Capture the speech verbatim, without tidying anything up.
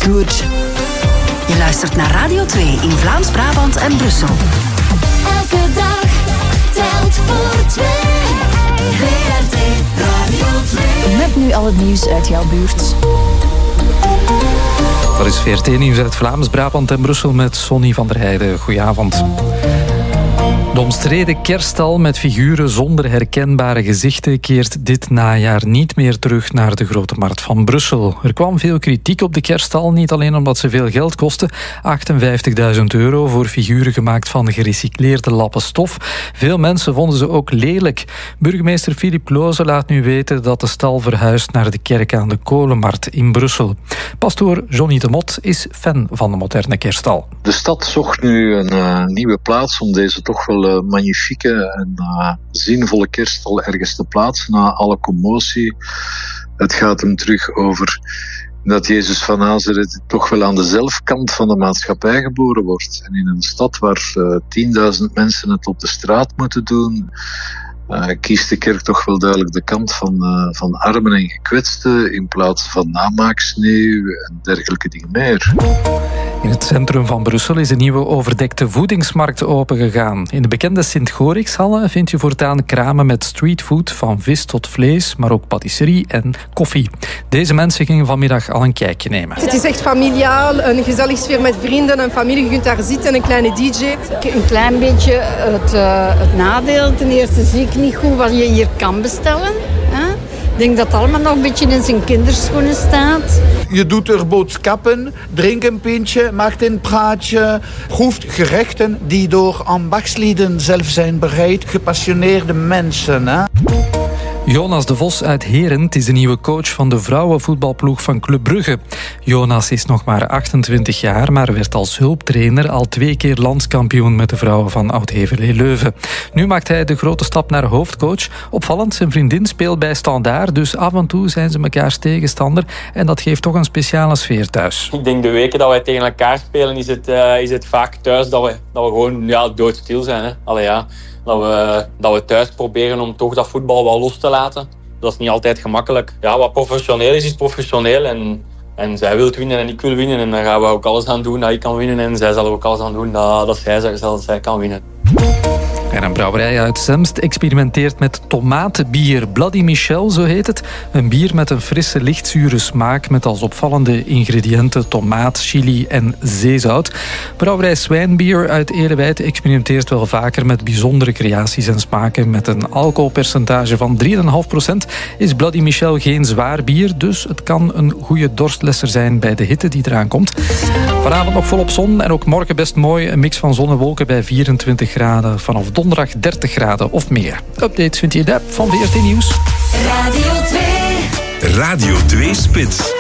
good. Je luistert naar Radio twee in Vlaams-Brabant en Brussel. Elke dag telt voor twee. V R T Radio twee. Met nu al het nieuws uit jouw buurt. Dat is V R T-nieuws uit Vlaams-Brabant en Brussel met Sonny van der Heijden. Goedenavond. De omstreden kerststal met figuren zonder herkenbare gezichten keert dit najaar niet meer terug naar de Grote Markt van Brussel. Er kwam veel kritiek op de kerststal, niet alleen omdat ze veel geld kosten, achtenvijftigduizend euro voor figuren gemaakt van gerecycleerde lappen stof. Veel mensen vonden ze ook lelijk. Burgemeester Philippe Kloze laat nu weten dat de stal verhuist naar de kerk aan de Kolenmarkt in Brussel. Pastoor Johnny de Mot is fan van de moderne kerststal. De stad zocht nu een uh, nieuwe plaats om deze toch wel uh, magnifieke en uh, zinvolle kerststal ergens te plaatsen na alle commotie. Het gaat hem terug over dat Jezus van Nazareth toch wel aan de zelfkant van de maatschappij geboren wordt. En in een stad waar uh, tienduizend mensen het op de straat moeten doen, Uh, kiest de kerk toch wel duidelijk de kant van, uh, van armen en gekwetsten in plaats van namaaksneeuw en dergelijke dingen meer. In het centrum van Brussel is een nieuwe overdekte voedingsmarkt opengegaan. In de bekende Sint-Gorikshallen vind je voortaan kramen met streetfood, van vis tot vlees, maar ook patisserie en koffie. Deze mensen gingen vanmiddag al een kijkje nemen. Het is echt familiaal, een gezellig sfeer met vrienden en familie. Je kunt daar zitten, een kleine D J. Een klein beetje het, uh, het nadeel. Ten eerste zie ik niet goed wat je hier kan bestellen. Hè? Ik denk dat het allemaal nog een beetje in zijn kinderschoenen staat. Je doet er boodschappen, drink een pintje, maakt een praatje, proeft gerechten die door ambachtslieden zelf zijn bereid, gepassioneerde mensen. Hè? Jonas de Vos uit Herent is de nieuwe coach van de vrouwenvoetbalploeg van Club Brugge. Jonas is nog maar achtentwintig jaar, maar werd als hulptrainer al twee keer landskampioen met de vrouwen van Oud-Heverlee Leuven. Nu maakt hij de grote stap naar hoofdcoach. Opvallend, zijn vriendin speelt bij Standaard, dus af en toe zijn ze mekaars tegenstander en dat geeft toch een speciale sfeer thuis. Ik denk de weken dat wij tegen elkaar spelen is het, uh, is het vaak thuis dat we, dat we gewoon ja, doodstil zijn. Hè? Allee, ja. Dat we, dat we thuis proberen om toch dat voetbal wel los te laten. Dat is niet altijd gemakkelijk. Ja, wat professioneel is, is professioneel. En, en zij wil winnen en ik wil winnen. En daar gaan we ook alles aan doen dat ik kan winnen. En zij zal ook alles aan doen dat, dat, zij, dat zij kan winnen. En een brouwerij uit Zemst experimenteert met tomatenbier. Bloody Michel, zo heet het. Een bier met een frisse, lichtzure smaak met als opvallende ingrediënten tomaat, chili en zeezout. Brouwerij Zwijnbier uit Elewijt experimenteert wel vaker met bijzondere creaties en smaken. Met een alcoholpercentage van drie komma vijf procent is Bloody Michel geen zwaar bier, dus het kan een goede dorstlesser zijn bij de hitte die eraan komt. Vanavond nog volop zon en ook morgen best mooi. Een mix van zon en wolken bij vierentwintig graden. Vanaf donderdag dertig graden of meer. Updates vind je in de app van V R T Nieuws. Radio twee. Radio twee Spits.